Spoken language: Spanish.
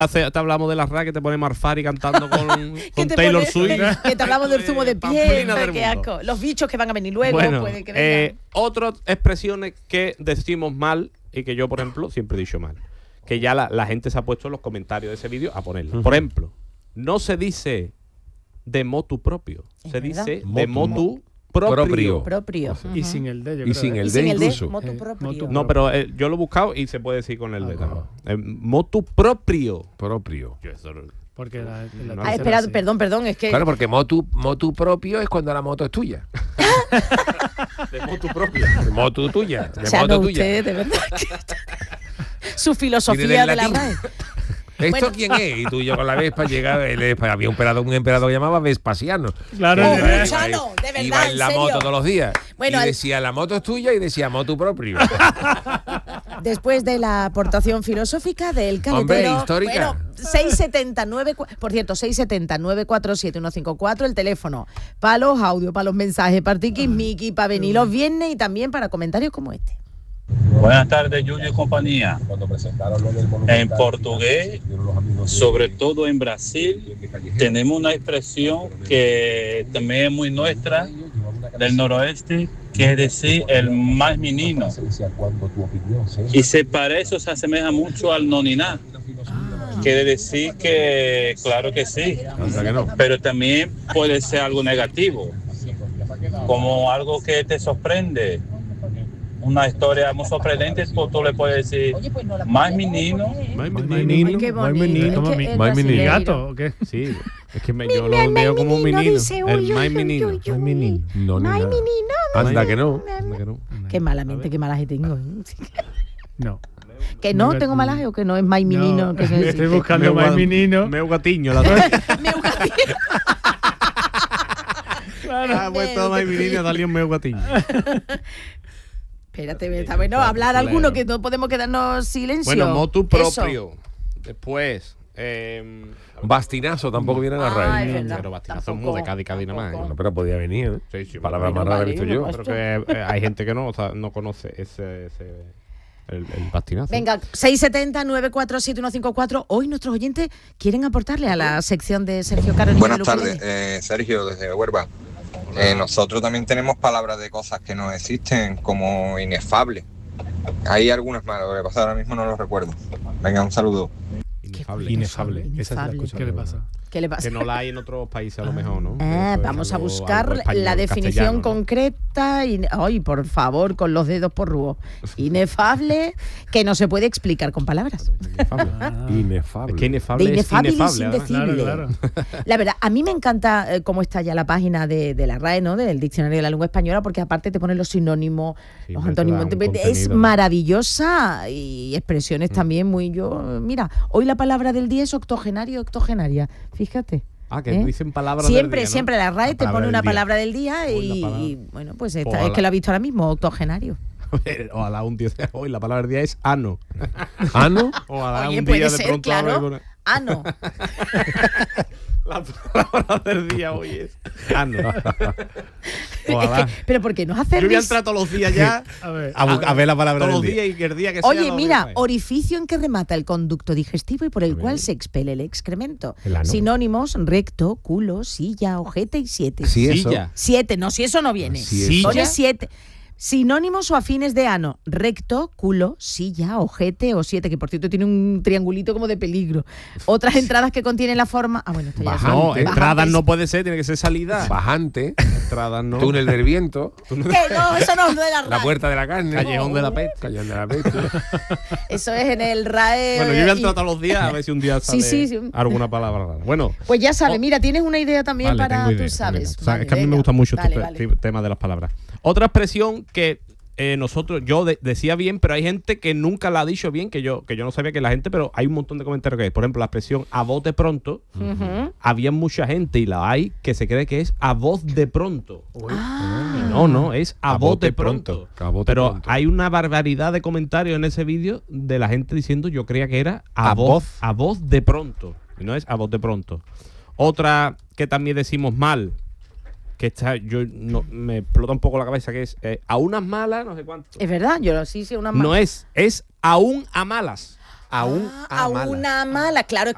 Te hablamos de la RA que te pone Marfari cantando con Taylor Swift. Que te hablamos del zumo de piel, del qué mundo. asco. Los bichos que van a venir luego, Bueno, puede que vengan. otras expresiones que decimos mal y que yo, por ejemplo, siempre he dicho mal. Que ya la gente se ha puesto en los comentarios de ese vídeo a ponerlo. Por ejemplo, no se dice de motu propio, se dice de motu propio. Y sin el de, yo Y creo, sin ¿eh? el de incluso. Motu propio. No, pero yo lo he buscado y se puede decir con el de también. Motu propio. Propio. Yo eso Porque la Espera, así. perdón, es que... Claro, porque motu propio es cuando la moto es tuya. de motu propio. Moto tuya. De O sea, moto no, tuya. usted, de verdad. Su filosofía Tiene de la latín. RAE. ¿Esto Bueno. quién es? Y tú y yo con la Vespa llegaba, había un emperador que llamaba Vespasiano. Claro, Oh, de verdad. Chano, de verdad, Iba en en la serio. moto todos los días. Bueno, y decía, la moto es tuya, y decía, moto propio. Después de la aportación filosófica del caletero. Hombre, histórica. Bueno, 679, por cierto, 679-47154, el teléfono. Para los audios, para los mensajes, para tiquismiquis, para venir los viernes y también para comentarios como este. Buenas tardes, Yuyu y compañía. En portugués, sobre todo en Brasil, tenemos una expresión que también es muy nuestra, del noroeste, que es decir, el más menino. Y se parece o se asemeja mucho al noniná. Quiere decir que, claro que sí, pero también puede ser algo negativo, como algo que te sorprende. Una historia muy sorprendente, tú le puedes decir, más menino. Menino. Qué Muy bonito. menino. Es que el Muy menino. brasileiro- ¿Gato o qué? Sí, es que yo lo veo como un menino. El más menino. No, ni nada. Anda que no. Qué malamente, qué malaje tengo. No. Que no tengo malaje o que no es más menino. No, Que no estoy existe. buscando más menino. Meu gatiño. La ha puesto más menino, dale un meu gatiño. Espérate, está bueno hablar alguno que no podemos quedarnos silencio. Bueno, motu Eso. propio. Después, Bastinazo tampoco viene a la Ah, es raíz. verdad. pero bastinazo Tampoco, es muy de Cádiz nada más. Bueno, pero podía venir, ¿eh? Sí, sí, Palabra bueno, más rara vale, he visto uno yo. más. Creo que hay gente que no conoce el bastinazo. Venga, 670-947-154. Hoy nuestros oyentes quieren aportarle a la sección de Sergio Caro. Buenas tardes, Sergio, desde Huelva. Nosotros también tenemos palabras de cosas que no existen, como inefable. Hay algunas más, lo que pasa ahora mismo no lo recuerdo. Venga, un saludo. Inefable. Esa sí la Inefable. escucho. ¿Qué le pasa? ¿Qué le pasa? Que no la hay en otros países a lo mejor, ¿no? Vamos a buscar la definición concreta. Ay, por favor, con los dedos porruos. Inefable, que no se puede explicar con palabras. Inefable. Es que inefable De inefable y inefable. ¿verdad? indecible. Claro. La verdad, a mí me encanta cómo está ya la página de la RAE, ¿no? Del Diccionario de la Lengua Española, porque aparte te ponen los sinónimos, Sí, los hombre, te antónimos. da un Es contenido, ¿no? maravillosa y expresiones también muy mira, hoy la palabra del día es octogenario, octogenaria. Fíjate. Ah, que ¿Eh? dicen palabras Siempre, del día, ¿no? siempre la RAE La te palabra pone del una día. palabra del día Hoy la y palabra. bueno, pues Ojalá. es que lo ha visto ahora mismo, octogenario. Ojalá un día sea hoy. La palabra del día es ano. ¿Ano? Ojalá Oye, un puede día ser, de pronto claro. alguna- Ano. La palabra del día hoy es ano. Ojalá. Pero ¿por qué nos hace Yo voy a risa? entrar todos los días ya A ver. A ver la palabra todos del los día. días y que el día que sea Oye, lo mira, dejo ahí. orificio en que remata el conducto digestivo y por el cual se expele el excremento. El ano. Sinónimos: recto, culo, silla, ojete y 7. Sí, eso. Silla. 7, no, si eso no viene. Sí, eso. Pone 7. Sinónimos o afines de ano: recto, culo, silla, ojete o 7, que por cierto tiene un triangulito como de peligro. Otras entradas que contienen la forma. Ah, bueno, esto ya Bajante. No, son entradas bajantes. no puede ser, tiene que ser salida. Bajante. Entradas no. Túnel del viento. Que no, eso no es de la RAE. La puerta de la carne. Callejón de la peste. Callejón de la peste. Eso es en el RAE. Bueno, yo voy a y- entrar todos los días a ver si un día Sí, sale sí. alguna palabra rara. Bueno, Pues ya sabes, mira, tienes una idea también vale, para, tengo idea, tú sabes. tengo idea. O sea, Vale, es que a mí me venga. gusta mucho Vale, este vale. tema de las palabras. Otra expresión que yo decía bien, pero hay gente que nunca la ha dicho bien, que yo no sabía que la gente, pero hay un montón de comentarios que es. Por ejemplo, la expresión a voz de pronto, había mucha gente y la hay que se cree que es a voz de pronto. Ah. No, es a voz de pronto. A voz de Pero pronto. hay una barbaridad de comentarios en ese vídeo de la gente diciendo, yo creía que era a voz de pronto. Y no es a voz de pronto. Otra que también decimos mal, que me explota un poco la cabeza, que es a unas malas, no sé cuánto. Es verdad, yo sí, una No es aún a malas. Aún a una mala, claro, es